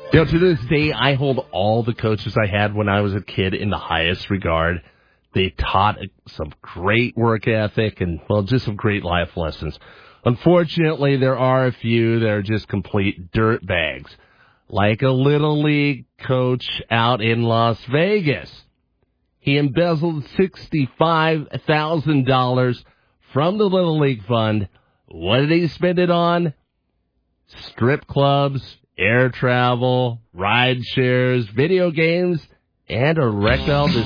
To this day, I hold all the coaches I had when I was a kid in the highest regard. They taught some great work ethic and, well, just some great life lessons. Unfortunately, there are a few that are just complete dirt bags, like a Little League coach out in Las Vegas. He embezzled $65,000 from the Little League fund. What did he spend it on? Strip clubs, air travel, ride shares, video games, and erectile